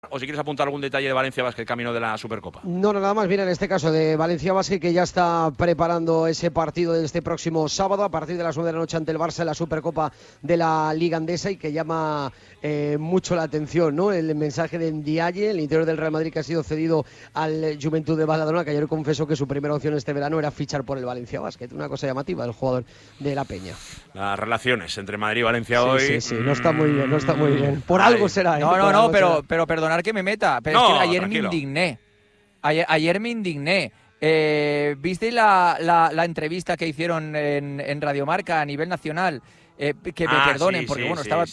¿O si quieres apuntar algún detalle de Valencia Basket camino de la Supercopa? No, nada más. Mira, en este caso de Valencia Basket, que ya está preparando ese partido de este próximo sábado a partir de las 9 de la noche ante el Barça en la Supercopa de la Liga Andesa, y que llama mucho la atención, ¿no? El mensaje de Ndiaye, el interior del Real Madrid, que ha sido cedido al Juventud de Badalona, que ayer confesó que su primera opción este verano era fichar por el Valencia Basket. Una cosa llamativa del jugador de la Peña. Las relaciones entre Madrid y Valencia hoy... Sí, no está muy bien, no está muy bien. Por algo será, ¿eh? No, pero perdonar que me meta. Pero no, es que ayer tranquilo. me indigné. Ayer me indigné. ¿Visteis la entrevista que hicieron en Radio Marca a nivel nacional? Que me perdonen, porque bueno, estaba...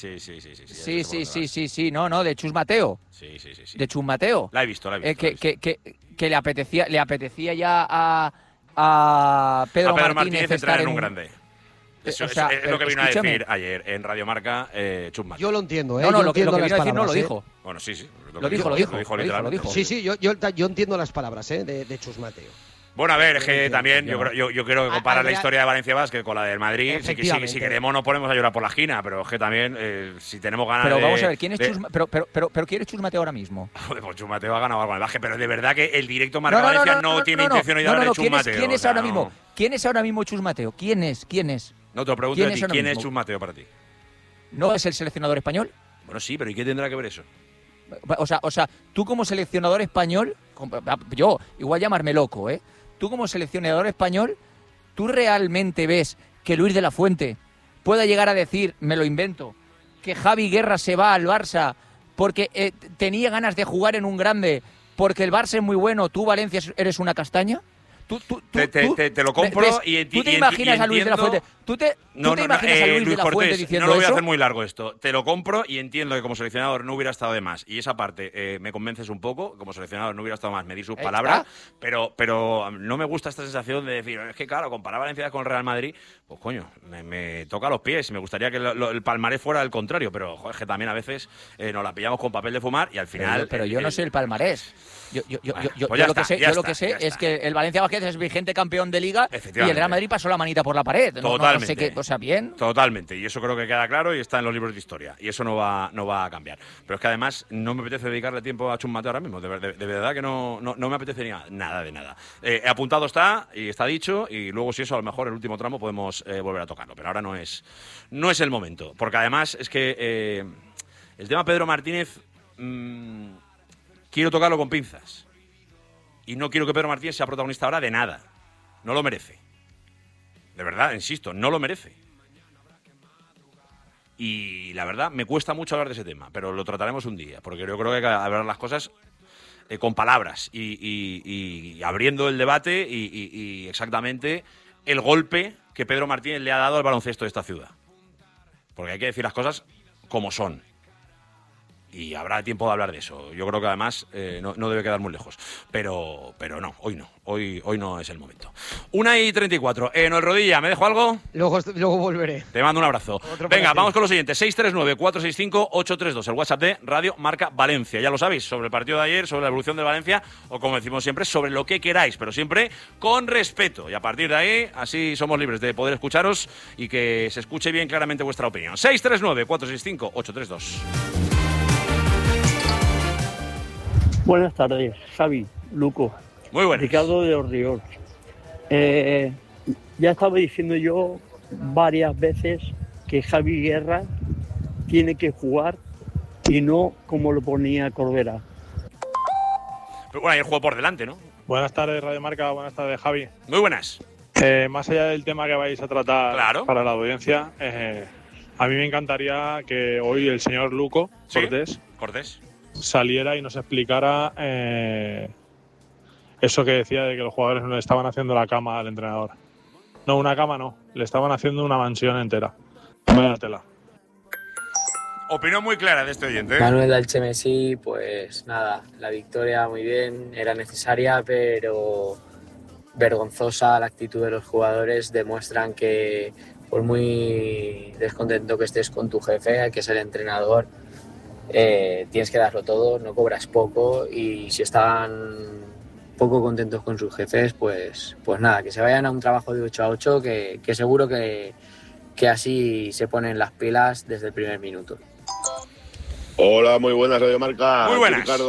Sí, no, de Chus Mateo. Sí. De Chus Mateo. La he visto. Que le apetecía ya a Pedro Martínez estar en un grande. Eso, o sea, es lo que vino a decir ayer en Radio Marca Chus Mateo. Yo lo entiendo, No, lo que vino a decir no lo dijo. Bueno, sí. Lo dijo. Sí, yo entiendo las palabras de Chus Mateo. Bueno, a ver, es que también yo creo que comparar la historia de Valencia Basket con la del Madrid, si queremos nos ponemos a llorar por la esquina, pero es que también si tenemos ganas pero vamos a ver, ¿quién es Chus Mateo? Pero ¿quién es Chus Mateo ahora mismo? Joder, pues Chus Mateo ha ganado algo en el Basket, pero de verdad que el directo Marca Valencia no tiene intención de hablar de Chus Mateo. ¿Quién es ahora mismo? ¿Quién es ahora mismo Chus Mateo? ¿Quién es? No, te lo pregunto a ti, ¿quién es Chus Mateo para ti? ¿No es el seleccionador español? Bueno, sí, pero ¿y qué tendrá que ver eso? O sea, tú como seleccionador español, yo, igual llamarme loco, tú como seleccionador español, ¿tú realmente ves que Luis de la Fuente pueda llegar a decir, me lo invento, que Javi Guerra se va al Barça porque tenía ganas de jugar en un grande, porque el Barça es muy bueno, tú Valencia eres una castaña? Te lo compro y entiendo. ¿Tú te imaginas a Luis de la Fuente? ¿Tú te imaginas a Luis de la Fuente diciendo no lo voy a eso? hacer muy largo esto. Te lo compro y entiendo que como seleccionador no hubiera estado de más. Y esa parte me convences un poco. Como seleccionador no hubiera estado más medir sus palabras. Pero no me gusta esta sensación de decir, es que claro, comparar Valencia con el Real Madrid, pues coño, me toca los pies. Me gustaría que el palmarés fuera el contrario. Pero joder, es que también a veces nos la pillamos con papel de fumar y al final... Pero yo no soy el palmarés. Yo lo que sé es que el Valencia Basket es vigente campeón de Liga y el Real Madrid pasó la manita por la pared. Totalmente. No sé qué, o sea, bien. Totalmente. Y eso creo que queda claro y está en los libros de historia. Y eso no va a cambiar. Pero es que además no me apetece dedicarle tiempo a Chus Mateo ahora mismo. De verdad que no me apetece nada de nada. Apuntado está y está dicho. Y luego si eso a lo mejor el último tramo podemos volver a tocarlo. Pero ahora no es el momento. Porque además es que el tema Pedro Martínez... quiero tocarlo con pinzas. Y no quiero que Pedro Martínez sea protagonista ahora de nada. No lo merece. De verdad, insisto, no lo merece. Y la verdad, me cuesta mucho hablar de ese tema, pero lo trataremos un día, porque yo creo que hay que hablar las cosas con palabras y abriendo el debate y exactamente el golpe que Pedro Martínez le ha dado al baloncesto de esta ciudad. Porque hay que decir las cosas como son. Y habrá tiempo de hablar de eso. Yo creo que además no debe quedar muy lejos. Pero no, hoy no. Hoy no es el momento. 1:34. Noel Rodilla, ¿me dejo algo? Luego volveré. Te mando un abrazo. Venga, vamos con lo siguiente. 639-465-832. El WhatsApp de Radio Marca Valencia. Ya lo sabéis, sobre el partido de ayer, sobre la evolución del Valencia, o como decimos siempre, sobre lo que queráis, pero siempre con respeto. Y a partir de ahí, así somos libres de poder escucharos y que se escuche bien claramente vuestra opinión. 639-465-832. Buenas tardes, Xavi, Luco. Muy buenas. Ricardo de Orriols. Ya estaba diciendo yo varias veces que Javi Guerra tiene que jugar y no como lo ponía Corbera. Pero bueno, hay el juego por delante, ¿no? Buenas tardes, Radio Marca. Buenas tardes, Javi. Muy buenas. Más allá del tema que vais a tratar para la audiencia, a mí me encantaría que hoy el señor Luco Cortés saliera y nos explicara eso que decía de que los jugadores no le estaban haciendo la cama al entrenador. No, una cama no, le estaban haciendo una mansión entera. Vaya tela. Opinión muy clara de este oyente. Manuel Alchemesí, pues nada, la victoria muy bien, era necesaria, pero vergonzosa la actitud de los jugadores. Demuestran que por muy descontento que estés con tu jefe, que es el entrenador, tienes que darlo todo, no cobras poco, y si están poco contentos con sus jefes, pues nada, que se vayan a un trabajo de 8 a 8, que seguro que así se ponen las pilas desde el primer minuto. Hola, muy buenas, Radio Marca. Muy buenas. Ricardo.